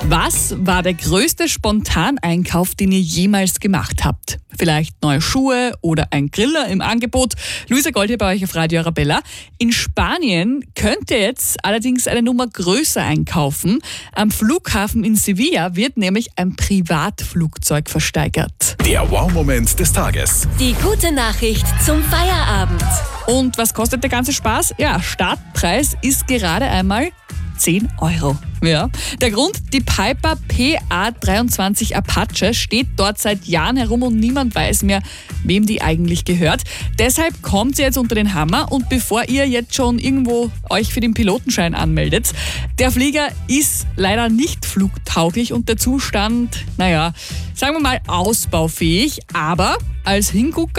Was war der größte Spontaneinkauf, den ihr jemals gemacht habt? Vielleicht neue Schuhe oder ein Griller im Angebot? Luisa Gold hier bei euch auf Radio Arabella. In Spanien könnt ihr jetzt allerdings eine Nummer größer einkaufen. Am Flughafen in Sevilla wird nämlich ein Privatflugzeug versteigert. Der Wow-Moment des Tages. Die gute Nachricht zum Feierabend. Und was kostet der ganze Spaß? Ja, Startpreis ist gerade einmal 10 Euro. Ja. Der Grund, die Piper PA23 Apache steht dort seit Jahren herum und niemand weiß mehr, wem die eigentlich gehört. Deshalb kommt sie jetzt unter den Hammer und bevor ihr jetzt schon irgendwo euch für den Pilotenschein anmeldet, der Flieger ist leider nicht flugtauglich und der Zustand, sagen wir mal, ausbaufähig, aber als Hingucker